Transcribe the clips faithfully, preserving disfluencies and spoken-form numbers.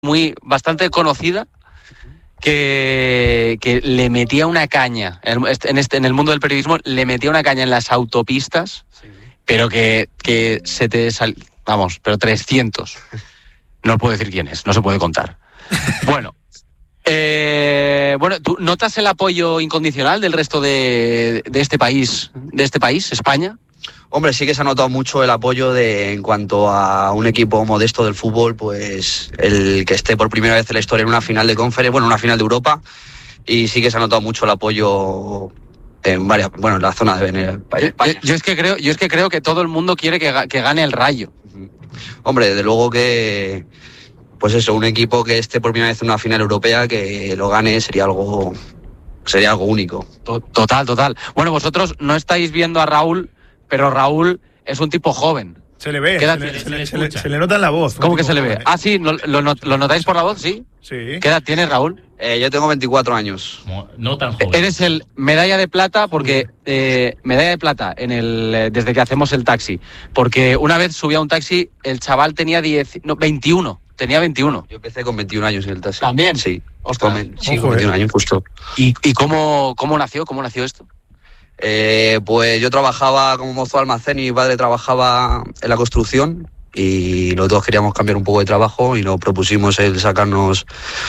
muy bastante conocida que, que le metía una caña en, en, este, en el mundo del periodismo, le metía una caña en las autopistas, sí. pero que, que se te sal, vamos, pero trescientos. No puedo decir quién es, no se puede contar. Bueno, eh, bueno, ¿tú notas el apoyo incondicional del resto de, de este país, de este país, España? Hombre, sí que se ha notado mucho el apoyo de, en cuanto a un equipo modesto del fútbol, pues el que esté por primera vez en la historia en una final de Conference, bueno, una final de Europa, y sí que se ha notado mucho el apoyo en varias, bueno, en la zona de España. Yo, yo es que creo, yo es que creo que todo el mundo quiere que, que gane el Rayo. Hombre, desde luego que, pues eso, un equipo que esté por primera vez en una final europea, que lo gane sería algo, sería algo único. Total, total. Bueno, vosotros no estáis viendo a Raúl, pero Raúl es un tipo joven. Se le ve, se le, se, le, se, le, se le nota en la voz. ¿Cómo que se le ve? Ah, sí, ¿lo, lo, lo notáis por la voz? Sí. Sí. ¿Qué edad tienes, Raúl? Eh, yo tengo veinticuatro años. No, no tan joven. Eres el medalla de plata porque eh, medalla de plata en el desde que hacemos el taxi. Porque una vez subí a un taxi, el chaval tenía diez, no, veintiuno. Tenía veintiuno. Yo empecé con veintiún años en el taxi. ¿También? Sí. Ostras. Con, sí, con veintiún años justo. ¿Y, y cómo, cómo nació? ¿Cómo nació esto? Eh, pues yo trabajaba como mozo de almacén y mi padre trabajaba en la construcción y los dos queríamos cambiar un poco de trabajo y nos propusimos el sacarnos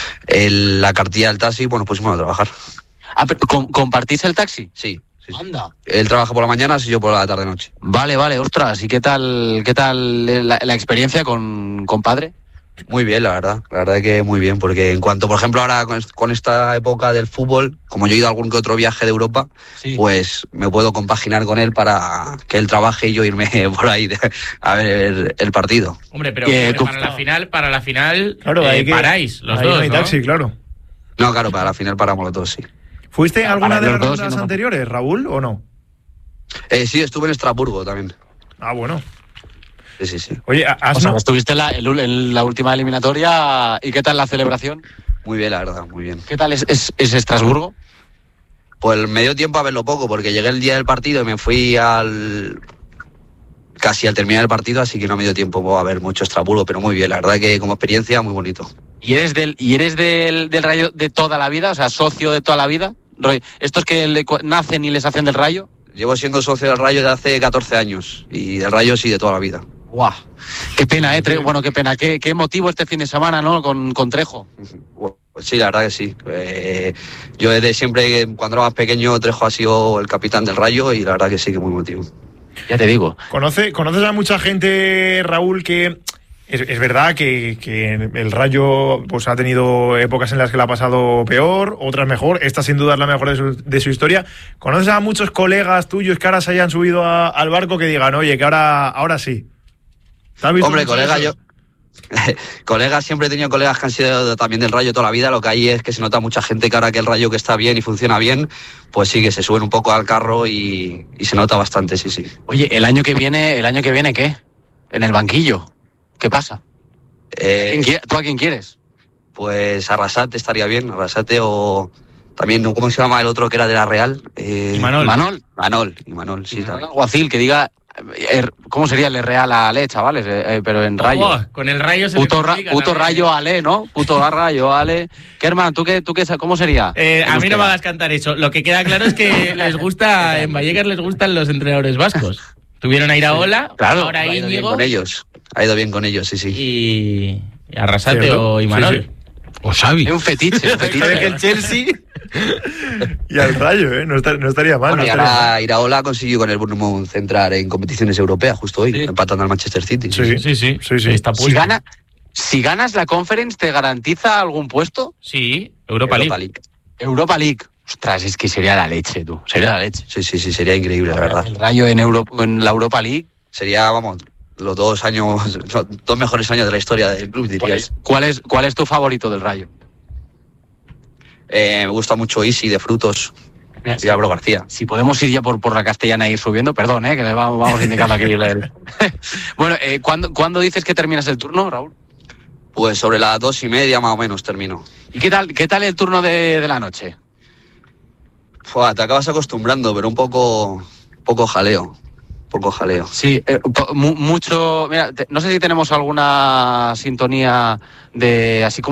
el, la cartilla del taxi y pues nos pusimos a trabajar. Ah, pero, ¿compartís el taxi? Sí. Sí, sí. Anda. Él trabaja por la mañana y yo por la tarde-noche. Vale, vale, ostras. ¿Y qué tal, qué tal la, la experiencia con, con padre? Muy bien, la verdad, la verdad que muy bien, porque en cuanto, por ejemplo, ahora con, con esta época del fútbol, como yo he ido a algún que otro viaje de Europa, sí. pues me puedo compaginar con él para que él trabaje y yo irme por ahí de, a ver el partido. Hombre, pero eh, para la final, para la final claro, eh, que, paráis los ahí dos, no hay ¿no? taxi, claro. No, claro, para la final paramos los dos, sí. ¿Fuiste a alguna de las dos, rondas no. anteriores, Raúl, o no? Eh, sí, estuve en Estrasburgo también. Ah, bueno. Sí, sí, sí. Oye, ¿has o sea, no... estuviste en la, en la última eliminatoria y qué tal la celebración? Muy bien, la verdad, muy bien. ¿Qué tal es, es, es Estrasburgo? Pues me dio tiempo a verlo poco, porque llegué el día del partido y me fui al... casi al terminar el partido, así que no me dio tiempo a ver mucho Estrasburgo, pero muy bien, la verdad que como experiencia muy bonito. ¿Y eres del, y eres del, del Rayo de toda la vida? O sea, socio de toda la vida. ¿Estos que le, nacen y les hacen del Rayo? Llevo siendo socio del Rayo de hace catorce años y del Rayo sí de toda la vida. ¡Guau! Qué pena, ¿eh? Bueno, qué pena. Qué, qué motivo este fin de semana, ¿no? Con, con Trejo. Pues sí, la verdad que sí. Eh, yo desde siempre, cuando era más pequeño, Trejo ha sido el capitán del Rayo y la verdad que sí que muy motivo. Ya te digo. ¿Conoce, ¿Conoces a mucha gente, Raúl, que... Es, es verdad que, que el Rayo pues ha tenido épocas en las que la ha pasado peor, otras mejor. Esta sin duda es la mejor de su, de su historia. ¿Conoces a muchos colegas tuyos que ahora se hayan subido a, al barco que digan, oye, que ahora, ahora sí? Hombre, colega, yo... colegas, siempre he tenido colegas que han sido también del Rayo toda la vida. Lo que hay es que se nota mucha gente que ahora que el Rayo que está bien y funciona bien, pues sí, que se suben un poco al carro y, y se nota bastante, sí, sí. Oye, el año que viene, ¿el año que viene qué? En el banquillo. ¿Qué pasa? Eh, ¿Tú a quién quieres? Pues Arrasate estaría bien, Arrasate o también, ¿cómo se llama el otro que era de la Real? Eh, Imanol. Imanol. Imanol, Imanol, sí. Imanol Alguacil, que diga, ¿cómo sería el Real Ale, chavales? Eh, pero en Rayo. Oh, con el Rayo se puto, le ra, puto Rayo Ale, ¿no? Puto Rayo Ale. ¿Qué, hermano? ¿Tú qué, tú qué, cómo sería? Eh, a mí no me hagas cantar eso. Lo que queda claro es que les gusta, en Vallecas les gustan los entrenadores vascos. Tuvieron a Iraola, claro, ahora ha ido bien Íñigo. con ellos. Ha ido bien con ellos, sí, sí. Y, y Arrasate o Imanol. Sí, sí. O Xavi. Es un fetiche, un fetiche. que el Chelsea y al Rayo, ¿eh? No, estar, no estaría mal. Bueno, no y estaría ahora mal. Iraola consiguió con el Bournemouth entrar en competiciones europeas justo hoy, sí. empatando al Manchester City. Sí, sí, sí. sí, sí. Está si, gana, si ganas la Conference, ¿te garantiza algún puesto? Sí, Europa, Europa League. League. Europa League. Ostras, es que sería la leche, tú. Sería la leche. Sí, sí, sí, sería increíble, la verdad. El Rayo en, Euro, en la Europa League. Sería, vamos, los dos años, los dos mejores años de la historia del club, diríais. ¿Cuál es, cuál es tu favorito del Rayo? Eh, me gusta mucho Isi de Frutos y Álvaro García. Si podemos ir ya por, por la Castellana e ir subiendo, perdón, eh, que le vamos, vamos indicando aquí. El... Bueno, eh, ¿cuándo, ¿cuándo dices que terminas el turno, Raúl? Pues sobre las dos y media más o menos termino. ¿Y qué tal, qué tal el turno de, de la noche? Fua, te acabas acostumbrando, pero un poco, un poco jaleo. poco jaleo. Sí, eh, mucho. Mira, te, no sé si tenemos alguna sintonía de así como